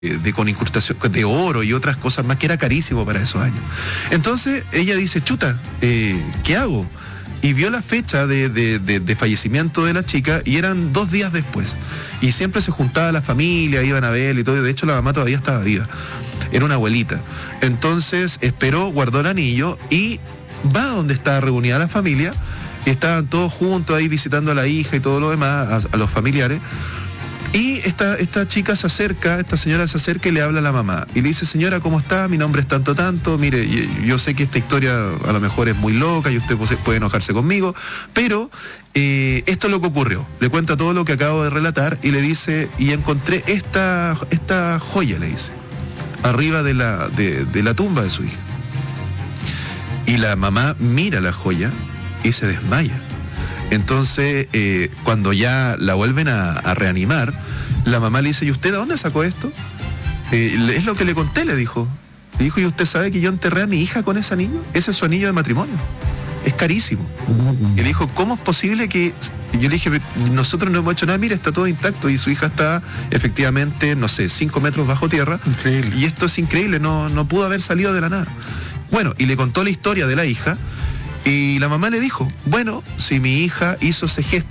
con incrustación de oro y otras cosas más, que era carísimo para esos años. Entonces ella dice, chuta, ¿qué hago? Y vio la fecha de fallecimiento de la chica y eran 2 días después. Y siempre se juntaba la familia, iban a verla y todo. Y de hecho la mamá todavía estaba viva. Era una abuelita. Entonces esperó, guardó el anillo y va donde estaba reunida la familia. Y estaban todos juntos ahí visitando a la hija y todo lo demás, a los familiares. Y esta chica se acerca, esta señora se acerca y le habla a la mamá. Y le dice, señora, ¿cómo está? Mi nombre es tanto, mire, yo sé que esta historia a lo mejor es muy loca y usted puede enojarse conmigo, pero esto es lo que ocurrió. Le cuenta todo lo que acabo de relatar y le dice, y encontré esta joya, le dice, arriba de la tumba de su hija. Y la mamá mira la joya y se desmaya. Entonces, cuando ya la vuelven a reanimar, la mamá le dice, ¿y usted de dónde sacó esto? Es lo que le conté, le dijo. Le dijo, ¿y usted sabe que yo enterré a mi hija con ese anillo? Ese es su anillo de matrimonio. Es carísimo. Y le dijo, ¿cómo es posible que...? Yo le dije, nosotros no hemos hecho nada, mira, está todo intacto y su hija está efectivamente, no sé, 5 metros bajo tierra. Increíble. Y esto es increíble, no pudo haber salido de la nada. Bueno, y le contó la historia de la hija. Y la mamá le dijo, bueno, si mi hija hizo ese gesto